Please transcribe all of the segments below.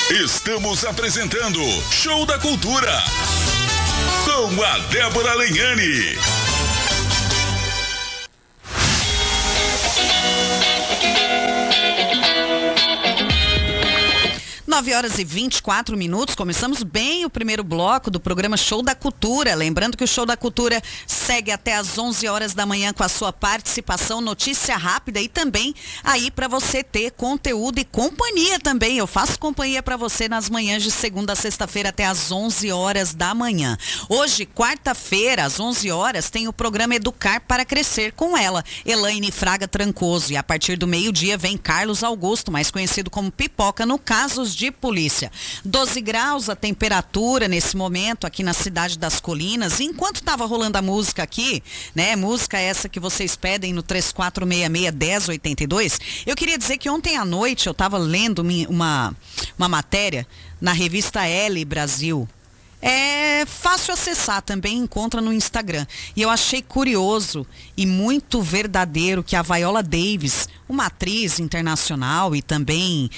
Estamos apresentando Show da Cultura com a Débora Lenhani. 9h24, começamos bem o primeiro bloco do programa Show da Cultura. Lembrando que o Show da Cultura segue até às 11 horas da manhã com a sua participação, notícia rápida e também aí para você ter conteúdo e companhia também. Eu faço companhia para você nas manhãs de segunda a sexta-feira até às 11 horas da manhã. Hoje, quarta-feira, às 11 horas, tem o programa Educar para Crescer com ela, Elaine Fraga Trancoso. E a partir do meio-dia vem Carlos Augusto, mais conhecido como Pipoca, no Casos de Polícia. 12 graus a temperatura nesse momento aqui na cidade das Colinas. E enquanto estava rolando a música aqui, né? Música essa que vocês pedem no 3466-1082. Eu queria dizer que ontem à noite eu estava lendo uma matéria na revista Elle Brasil. É fácil acessar, também encontra no Instagram. E eu achei curioso e muito verdadeiro que a Viola Davis, uma atriz internacional e também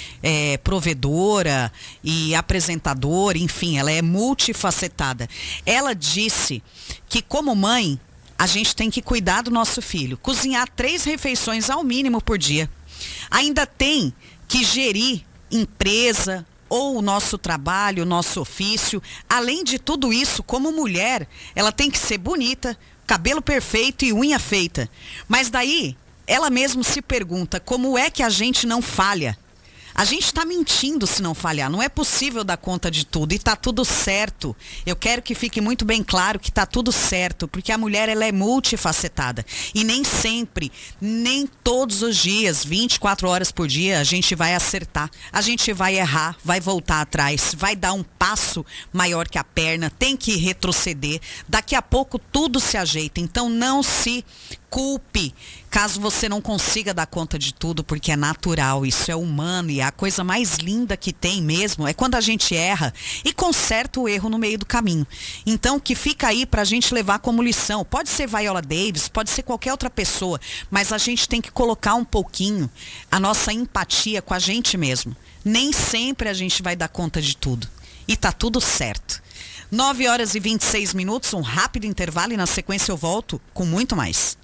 provedora e apresentadora, enfim, ela é multifacetada. Ela disse que como mãe, a gente tem que cuidar do nosso filho, cozinhar 3 refeições ao mínimo por dia. Ainda tem que gerir empresa, ou o nosso trabalho, o nosso ofício. Além de tudo isso, como mulher, ela tem que ser bonita, cabelo perfeito e unha feita. Mas daí, ela mesma se pergunta, como é que a gente não falha? A gente está mentindo se não falhar, não é possível dar conta de tudo e está tudo certo. Eu quero que fique muito bem claro que está tudo certo, porque a mulher ela é multifacetada e nem sempre, nem todos os dias, 24 horas por dia, a gente vai acertar, a gente vai errar, vai voltar atrás, vai dar um passo maior que a perna, tem que retroceder, daqui a pouco tudo se ajeita, então não se culpe caso você não consiga dar conta de tudo, porque é natural, isso é humano e a coisa mais linda que tem mesmo é quando a gente erra e conserta o erro no meio do caminho. Então, que fica aí pra gente levar como lição. Pode ser Viola Davis, pode ser qualquer outra pessoa, mas a gente tem que colocar um pouquinho a nossa empatia com a gente mesmo. Nem sempre a gente vai dar conta de tudo. E tá tudo certo. 9h26, um rápido intervalo e na sequência eu volto com muito mais.